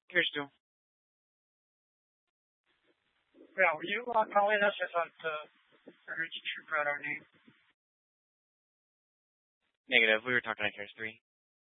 Here's two. Yeah, were you calling us? I thought I heard you trip out our name. Negative. We were talking on Here's three.